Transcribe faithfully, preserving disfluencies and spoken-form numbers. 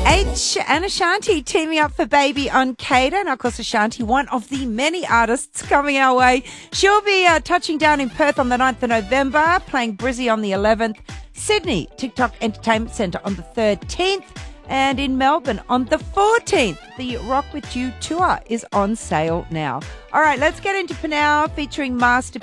H and Ashanti teaming up for Baby on Cater. And of course, Ashanti, one of the many artists coming our way. She'll be uh, touching down in Perth on the ninth of November, playing Brizzy on the eleventh, Sydney TikTok Entertainment Centre on the thirteenth, and in Melbourne on the fourteenth. The Rock With You tour is on sale now. All right, let's get into Panau featuring Master